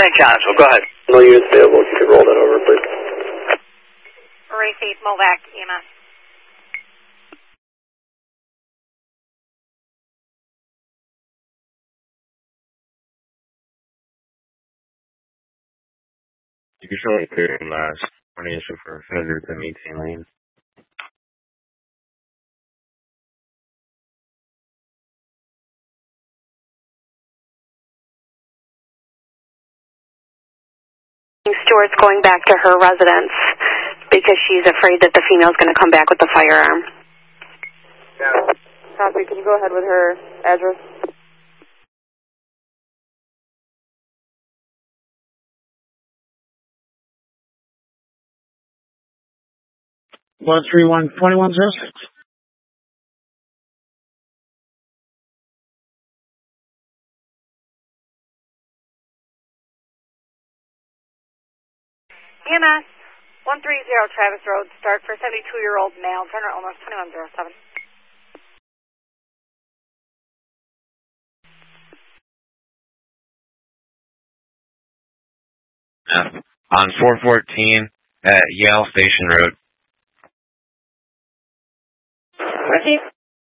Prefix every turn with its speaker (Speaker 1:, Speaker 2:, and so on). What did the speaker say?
Speaker 1: St. John's. Go ahead.
Speaker 2: No units available. If you could roll that over, please.
Speaker 3: Ray Faith, Movac, EMS.
Speaker 4: You can show me clear from morning issue for offender to maintain lane.
Speaker 5: Stewart's going back to her residence because she's afraid that the female's going to come back with the firearm.
Speaker 6: Yeah. Copy. Can you go ahead with her address?
Speaker 7: +312106.
Speaker 3: EMS, 130 Travis Road, start for 72-year-old male, General Illinois 2107.
Speaker 4: On 414 at Yale Station Road.
Speaker 5: Ready?